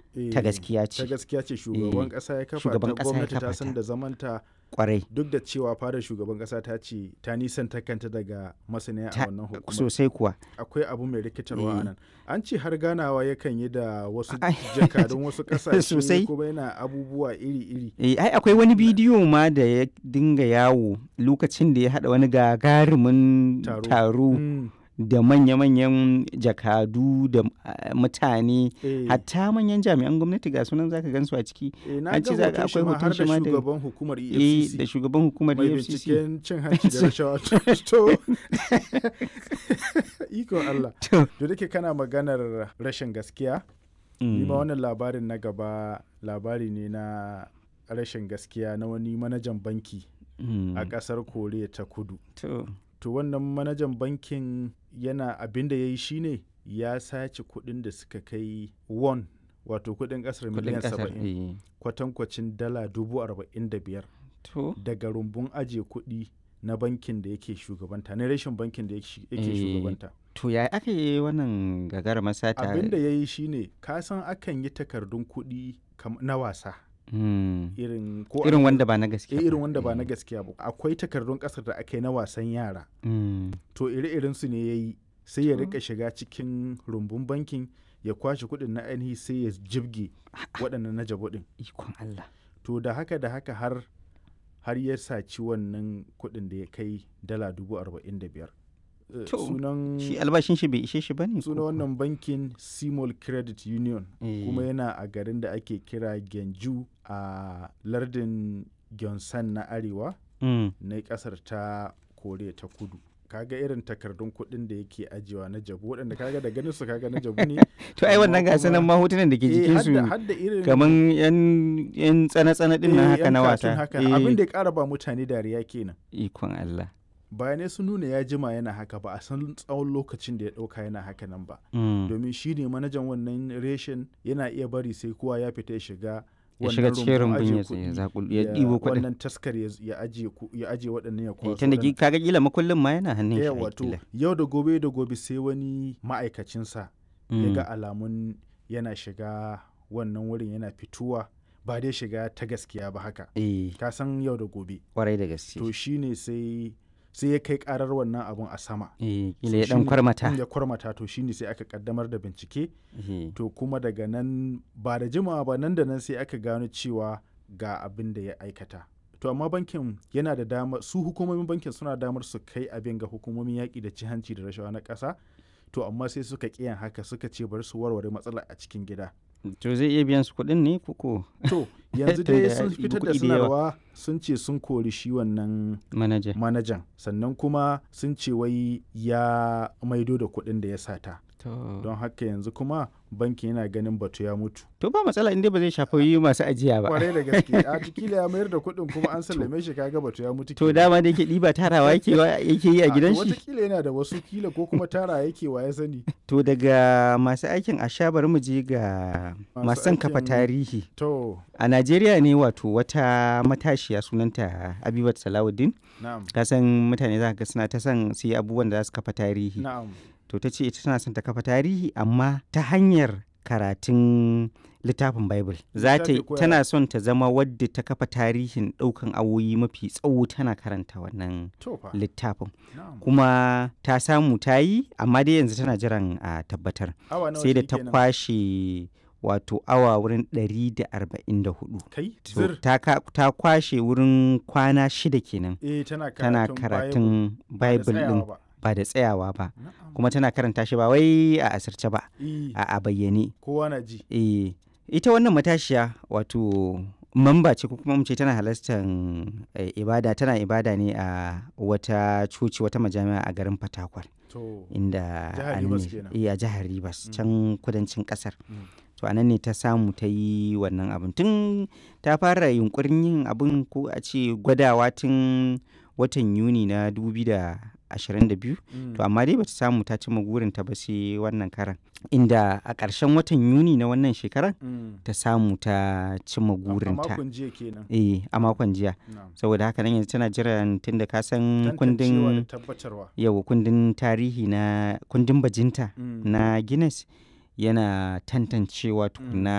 ta gaskiya ta ce. gaskiya ce shugaban ƙasa ya kafa Shugaban ta, ƙasa ya gwamnati ta kafa san ta. da zamanta, Kwarai. duk da cewa fadar shugaban ƙasa ta ce ta nisanta kanta daga masaniya a wannan hukumar. Sosai kuwa. Akwai abu mai rikitarwa a Eh. nan. An ce har ganawa yakan yi da wasu Ai. jakadun wasu ƙasashe Sosai. kuma yana abubuwa iri-iri. Ai akwai wani bidiyo ma da ya dinga yawo lokacin da ya haɗa wani gagarumin taro Mm. da manya-manyan jakadu da mutane, Eh. hatta manyan jami'an gwamnati ga sunan zaka gansu a ciki. Na An ga ce za hoton shi akwai ma hoton har shi da ma da shugaban hukumar da EFCC shugaban hukumar mai EFCC. binciken cin hanci da rashawa. To, ikon Allah. To. To dake kana maganar rashin gaskiya, ni ma wannan labarin na gaba labari ne na rashin gaskiya na wani manajan banki a ƙasar Koriya ta Kudu. To wannan manajan bankin yana abin da ya yi shine ya sace kuɗin da suka kai won, wato kuɗin ƙasar miliyan 70, kwatankwacin dala 45,000 daga rumbun ajiye kuɗi na bankin da yake shugabanta, na rashin bankin da yake shugabanta. To ya aka yi wannan gagarumar sata? Abin da ya yi shine, ka san akan yi takardun kuɗi na wasa. Irin wanda ba na gaskiya ba. Irin wanda ba na gaskiya ba. Akwai takardun ƙasar da aka yi na wasan yara. To ire-iren su ne ya yi, sai ya rika shiga cikin rumbun bankin ya kwashe kuɗin na ainihi sai ya jibge waɗannan na jabo ɗin. Ikon Allah. To da haka har ya saci wannan kuɗin da ya kai dala 45,000. Sunan shi albashin shi bai ishe shi bane. Sunan wannan bankin Simol Credit Union, kuma yana a garin da ake kira Gyeongju a lardin Gyeongsan na arewa na kasar ta Koriya ta Kudu. Kaga irin takardun kuɗin da yake ajiyewa na jabu, waɗanda kaga da ganin su kaga na jabu ne. To ai wannan gasa nan ma hotunan da ke jikin su kaman yan tsana-tsana din nan haka na wasa. Abin da ya ƙara ba mutane dariya kenan. Ikon Allah. Bayanai sun nuna ya jima yana haka, ba a san tsawon lokacin da ya ɗauka yana haka nan ba. Domin shi ne manajan wannan reshen, yana iya bari sai kowa ya fita ya shiga wannan rumbun ya ɗibo kuɗin. Wannan taskar ya ajiye waɗannan ya kwaso. Tunda kaga kila makullin ma yana hannun shi. Wato yau da gobe sai wani ma'aikacinsa ya ga alamun yana shiga wannan wurin, yana fituwa, ba dai shiga ta gaskiya ba haka. Ka san yau da gobe. Kwarai da gaske. To shine sai ya kai karar wannan abun a sama. Kila ya dan kwarmata. Ya kwarmata, to shine sai aka kaddamar da bincike. To kuma daga nan ba da jimawa ba, nan da nan sai aka gano cewa ga abin da ya aikata. To amma bankin yana da dama, su hukumomin bankin suna damar su kai abin ga hukumomin yaƙi da cin hanci da rashawa na ƙasa. To amma sai suka ƙiyan haka, suka ce bari su warware matsalar a cikin gida. To zai iya biyan su kuɗin ne koko? To yanzu dai sun fitar da sanarwa, sun ce sun kori shi wannan manajan, sannan kuma sun ce wai ya maido da kuɗin da ya sata. Don haka yanzu kuma bankin yana ganin batu ya mutu. To ba matsala inda ba zai shafi masu ajiya ba. Kwarai da gaske. A kila ya mayar da kuɗin kuma an sallame shi, kaga batu ya mutu. To dama da yake ɗiba tarawa yake yi a gidan shi. Wataƙila yana da wasu, kila ko kuma tara yake, wa ya sani. To daga masu aikin asha bari mu je ga masu kafa tarihi. To a Najeriya ne, wato wata matashiya sunanta Abibat Salawuddin. Ka san mutane za ka ga suna ta son su yi abubuwan da za su kafa tarihi. To ta ce ita tana son ta kafa tarihi amma ta hanyar karatun littafin Bible. Tana son ta zama wadda ta kafa tarihin ɗaukan awoyi mafi tsawo tana karanta wannan littafin. Kuma ta samu ta yi, amma dai yanzu tana jiran a tabbatar. Sai da ta kwashe wato awa wurin 144. Ta kwashe wurin kwana 6 kenan. Tana karatun Bible din ba da tsayawa ba. Kuma tana karanta shi ba wai a asirce ba, a bayyane. Kowa na ji. Ita wannan matashiya wato mamba ce, ko kuma mu ce tana halartar ibada, tana ibada ne a wata coci, wata majami'a a garin Fatakwal. Inda a jihar Rivers, can kudancin kasar. To anan ne ta samu ta yi wannan abin. Tun ta fara yunkurin yin abin, ko a ce gwadawa, tun watan Yuni na 2022. To amma dai bata samu ta cimma gurinta ba sai wannan karan, inda a ƙarshen watan Yuni na wannan shekarar ta samu ta cimma gurinta. A makon jiya kenan. A makon jiya. Saboda haka nan yanzu tana jiran, tunda ka san kundin tarihi na kundin bajinta na Guinness yana tantancewa tukuna